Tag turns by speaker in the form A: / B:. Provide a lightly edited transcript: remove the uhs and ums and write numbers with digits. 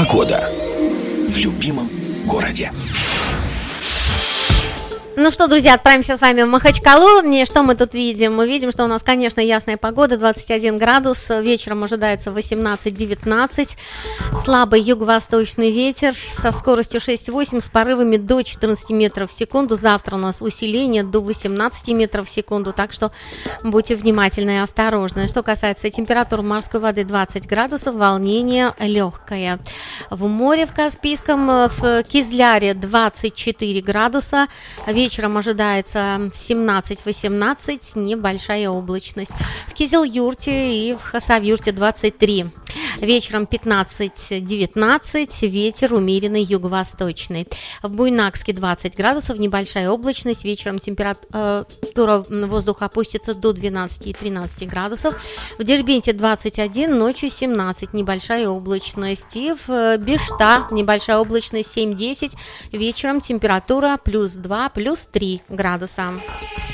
A: Погода в любимом городе.
B: Ну что, друзья, отправимся с вами в Махачкалу. Что мы тут видим? Мы видим, что у нас, конечно, ясная погода, 21 градус, вечером ожидается 18-19, слабый юго-восточный ветер со скоростью 6-8, с порывами до 14 метров в секунду. Завтра у нас усиление до 18 метров в секунду, так что будьте внимательны и осторожны. Что касается температуры морской воды, 20 градусов, волнение легкое. В море в Каспийском, в Кизляре 24 градуса, вечером ожидается 17-18, небольшая облачность. В Кизил-Юрте и в Хасавюрте 23. Вечером 15-19, ветер умеренный юго-восточный. В Буйнакске 20 градусов, небольшая облачность. Вечером температура воздуха опустится до 12-13 градусов. В Дербенте 21, ночью 17, небольшая облачность. И в Бешта небольшая облачность 7-10, вечером температура плюс 2, плюс 3 градуса.